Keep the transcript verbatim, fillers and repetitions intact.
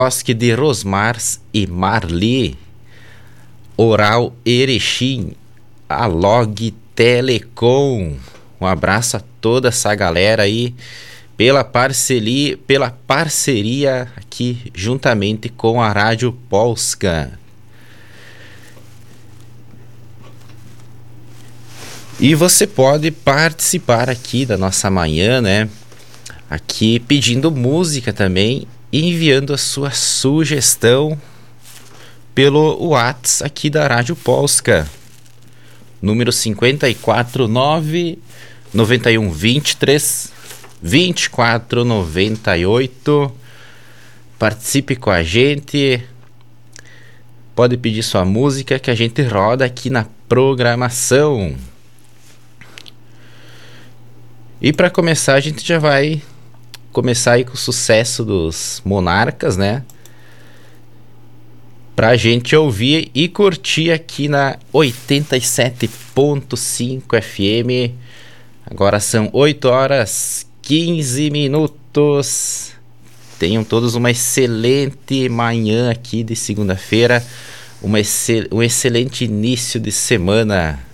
Bosque de Rosmars e Marli, Oral Erechim, a Log Telecom. Um abraço a toda essa galera aí pela parceria, pela parceria aqui juntamente com a Rádio Polska. E você pode participar aqui da nossa manhã, né? Aqui pedindo música também, enviando a sua sugestão pelo WhatsApp aqui da Rádio Polska, número cinco quatro nove, nove um dois três, dois quatro nove oito. Participe com a gente, pode pedir sua música que a gente roda aqui na programação. E para começar, a gente já vai começar aí com o sucesso dos Monarcas, né? Pra gente ouvir e curtir aqui na oitenta e sete ponto cinco F M. Agora são oito horas e quinze minutos. Tenham todos uma excelente manhã aqui de segunda-feira, uma excel- um excelente início de semana.